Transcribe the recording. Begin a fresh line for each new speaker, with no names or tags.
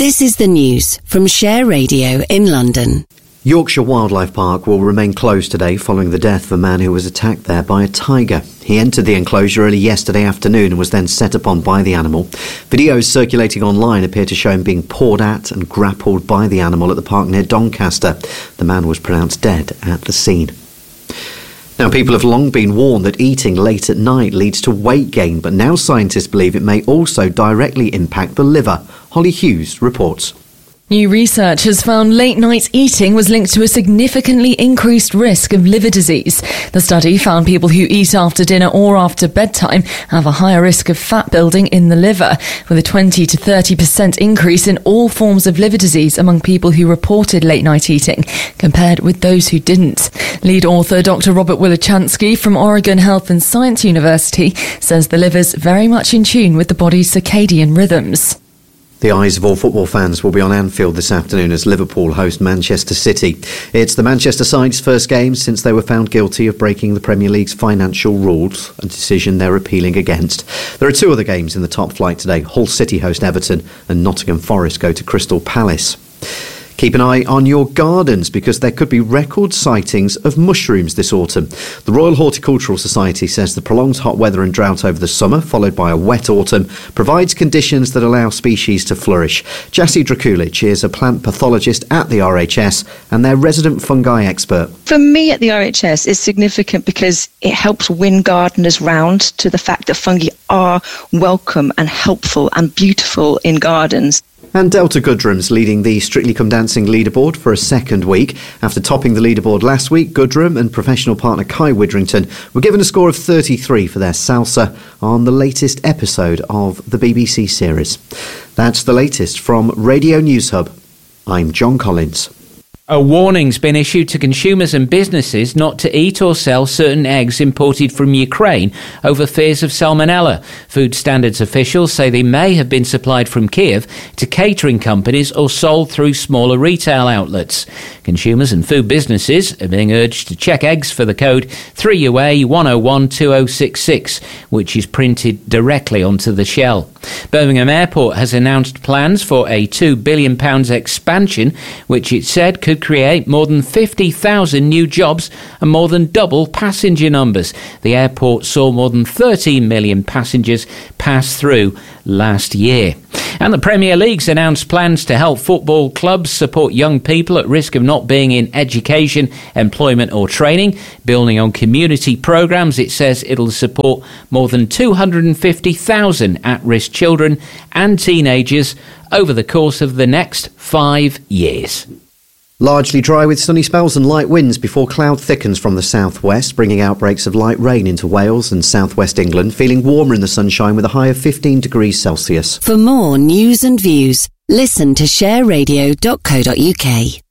This is the news from Share Radio in London.
Yorkshire Wildlife Park will remain closed today following the death of a man who was attacked there by a tiger. He entered the enclosure early yesterday afternoon and was then set upon by the animal. Videos circulating online appear to show him being pawed at and grappled by the animal at the park near Doncaster. The man was pronounced dead at the scene. Now, people have long been warned that eating late at night leads to weight gain, but now scientists believe it may also directly impact the liver. Holly Hughes reports.
New research has found late-night eating was linked to a significantly increased risk of liver disease. The study found people who eat after dinner or after bedtime have a higher risk of fat building in the liver, with a 20 to 30% increase in all forms of liver disease among people who reported late-night eating, compared with those who didn't. Lead author Dr. Robert Wilichansky from Oregon Health and Science University says the liver's very much in tune with the body's circadian rhythms.
The eyes of all football fans will be on Anfield this afternoon as Liverpool host Manchester City. It's the Manchester side's first game since they were found guilty of breaking the Premier League's financial rules, a decision they're appealing against. There are two other games in the top flight today. Hull City host Everton and Nottingham Forest go to Crystal Palace. Keep an eye on your gardens because there could be record sightings of mushrooms this autumn. The Royal Horticultural Society says the prolonged hot weather and drought over the summer, followed by a wet autumn, provides conditions that allow species to flourish. Jassy Drakulic is a plant pathologist at the RHS and their resident fungi expert.
For me at the RHS, it's significant because it helps win gardeners round to the fact that fungi are welcome and helpful and beautiful in gardens.
And Delta Goodrum's leading the Strictly Come Dancing leaderboard for a second week. After topping the leaderboard last week, Goodrum and professional partner Kai Widrington were given a score of 33 for their salsa on the latest episode of the BBC series. That's the latest from Radio News Hub. I'm John Collins.
A warning's been issued to consumers and businesses not to eat or sell certain eggs imported from Ukraine over fears of salmonella. Food standards officials say they may have been supplied from Kiev to catering companies or sold through smaller retail outlets. Consumers and food businesses are being urged to check eggs for the code 3UA 1012066, which is printed directly onto the shell. Birmingham Airport has announced plans for a £2 billion expansion, which it said could create more than 50,000 new jobs and more than double passenger numbers. The airport saw more than 13 million passengers pass through last year. And the Premier League's announced plans to help football clubs support young people at risk of not being in education, employment or training. Building on community programmes, it says it'll support more than 250,000 at-risk children and teenagers over the course of the next 5 years.
Largely dry with sunny spells and light winds before cloud thickens from the southwest, bringing outbreaks of light rain into Wales and southwest England, feeling warmer in the sunshine with a high of 15 degrees Celsius.
For more news and views, listen to shareradio.co.uk.